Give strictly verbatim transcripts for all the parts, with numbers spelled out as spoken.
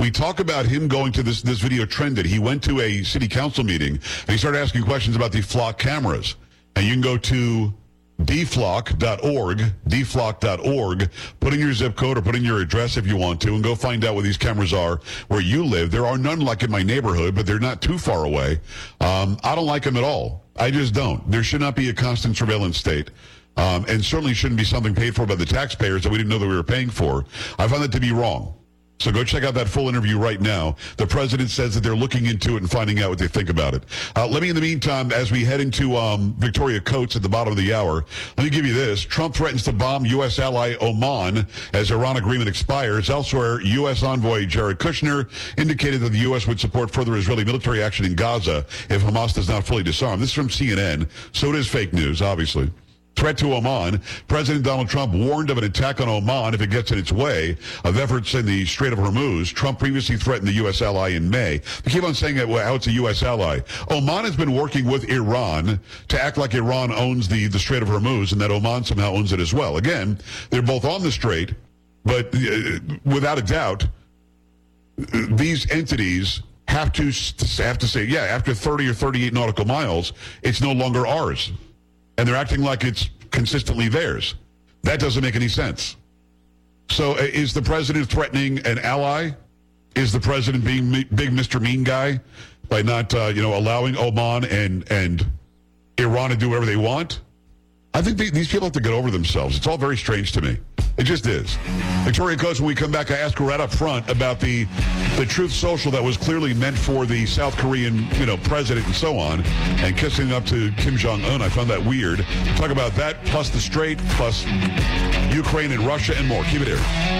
We talk about him going to this, this video trended. He went to a city council meeting, and he started asking questions about the flock cameras. And you can go to d flock dot org, d flock dot org, put in your zip code or put in your address if you want to, and go find out where these cameras are where you live. There are none like in my neighborhood, but they're not too far away. Um, I don't like them at all. I just don't. There should not be a constant surveillance state. Um, and certainly shouldn't be something paid for by the taxpayers that we didn't know that we were paying for. I find that to be wrong. So go check out that full interview right now. The president says that they're looking into it and finding out what they think about it. Uh, let me, in the meantime, as we head into um, Victoria Coates at the bottom of the hour, let me give you this. Trump threatens to bomb U S ally Oman as Iran agreement expires. Elsewhere, U S envoy Jared Kushner indicated that the U S would support further Israeli military action in Gaza if Hamas does not fully disarm. This is from C N N, so it is fake news, obviously. Threat to Oman. President Donald Trump warned of an attack on Oman if it gets in its way of efforts in the Strait of Hormuz. Trump previously threatened the U S ally in May. We keep on saying that, well, how it's a U S ally. Oman has been working with Iran to act like Iran owns the, the Strait of Hormuz and that Oman somehow owns it as well. Again, they're both on the strait, but uh, without a doubt, these entities have to, have to say, yeah, after thirty or thirty-eight nautical miles, it's no longer ours. And they're acting like it's consistently theirs. That doesn't make any sense. So uh, is the president threatening an ally? Is the president being me- big Mister Mean Guy by not, uh, you know, allowing Oman and, and Iran to do whatever they want? I think they, these people have to get over themselves. It's all very strange to me. It just is. Victoria Coates, when we come back, I ask her right up front about the the Truth Social that was clearly meant for the South Korean, you know, president and so on, and kissing up to Kim Jong-un. I found that weird. Talk about that, plus the Strait, plus Ukraine and Russia and more. Keep it here.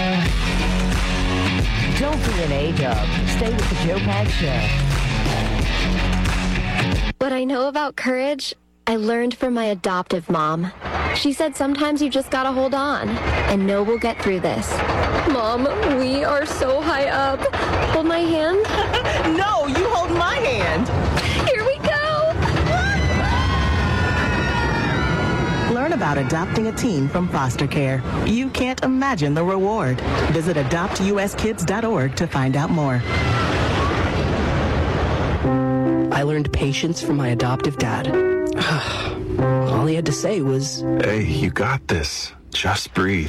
Don't be an A-dub. Stay with the Joe Pags Show. What I know about courage, I learned from my adoptive mom. She said sometimes you just gotta hold on and know we'll get through this. Mom, we are so high up. Hold my hand. No, you hold my hand. Here we go. Learn about adopting a teen from foster care. You can't imagine the reward. Visit adopt u s kids dot org to find out more. I learned patience from my adoptive dad. All he had to say was, "Hey, you got this. Just breathe."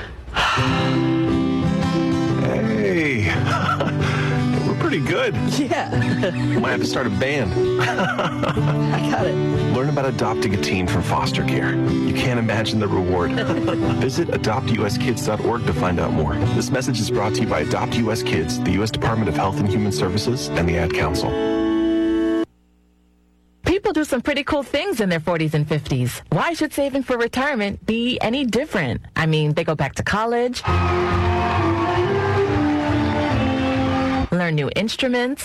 Hey, we're pretty good. yeah, Might have to start a band. I got it. Learn about adopting a teen from foster care. You can't imagine the reward. Visit adopt u s kids dot org to find out more. This message is brought to you by Adopt U S Kids, the U S Department of Health and Human Services, and the Ad Council. People do some pretty cool things in their forties and fifties. Why should saving for retirement be any different? I mean, they go back to college, learn new instruments,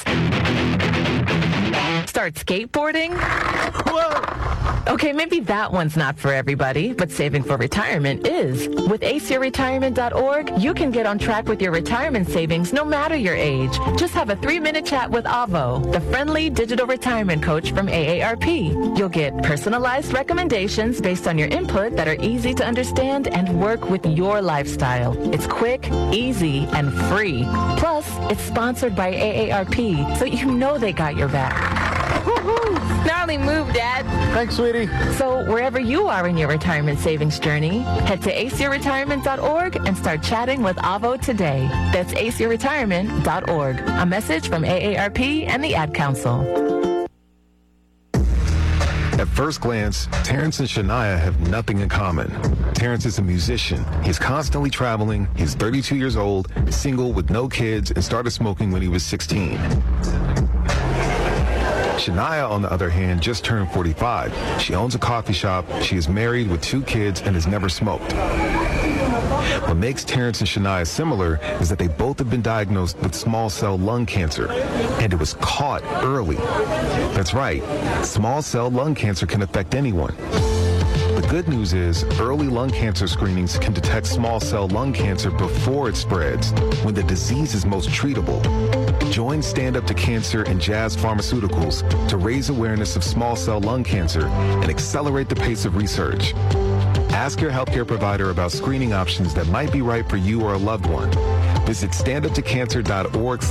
start skateboarding. Whoa. Okay, maybe that one's not for everybody, but saving for retirement is. With ace your retirement dot org, you can get on track with your retirement savings no matter your age. Just have a three-minute chat with Avo, the friendly digital retirement coach from A A R P. You'll get personalized recommendations based on your input that are easy to understand and work with your lifestyle. It's quick, easy, and free. Plus, it's sponsored by A A R P, so you know they got your back. Woo-hoo! Gnarly move, Dad. Thanks, sweetie. So wherever you are in your retirement savings journey, head to ace your retirement dot org and start chatting with Avo today. That's ace your retirement dot org. A message from A A R P and the Ad Council. At first glance, Terrence and Shania have nothing in common. Terrence is a musician. He's constantly traveling. He's thirty-two years old, single with no kids, and started smoking when he was sixteen. Shania, on the other hand, just turned forty-five. She owns a coffee shop, she is married with two kids, and has never smoked. What makes Terrence and Shania similar is that they both have been diagnosed with small cell lung cancer, and it was caught early. That's right, small cell lung cancer can affect anyone. The good news is early lung cancer screenings can detect small cell lung cancer before it spreads, when the disease is most treatable. Join Stand Up to Cancer and Jazz Pharmaceuticals to raise awareness of small cell lung cancer and accelerate the pace of research. Ask your healthcare provider about screening options that might be right for you or a loved one. Visit stand up to cancer dot org